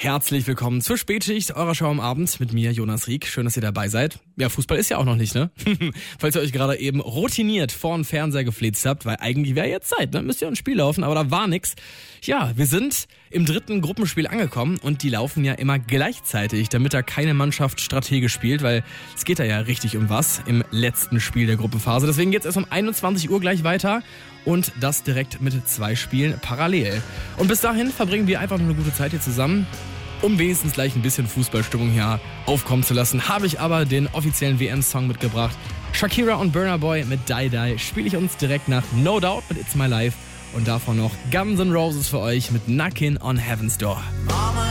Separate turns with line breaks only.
Herzlich willkommen zur Spätschicht eurer Show am Abend mit mir, Jonas Rieck. Schön, dass ihr dabei seid. Ja, Fußball ist ja auch noch nicht, ne? Falls ihr euch gerade eben routiniert vor den Fernseher gefläzt habt, weil eigentlich wäre jetzt Zeit, ne? Müsst ihr ein Spiel laufen, aber da war nix. Ja, wir sind im 3. Gruppenspiel angekommen und die laufen ja immer gleichzeitig, damit da keine Mannschaft strategisch spielt, weil es geht da ja richtig um was im letzten Spiel der Gruppenphase. Deswegen geht's erst um 21 Uhr gleich weiter und das direkt mit 2 Spielen parallel. Und bis dahin verbringen wir einfach nur eine gute Zeit hier zusammen. Um wenigstens gleich ein bisschen Fußballstimmung hier aufkommen zu lassen, habe ich aber den offiziellen WM-Song mitgebracht. Shakira und Burna Boy mit Die Die spiele ich uns direkt nach No Doubt mit It's My Life und davon noch Guns N' Roses für euch mit Knockin' on Heaven's Door.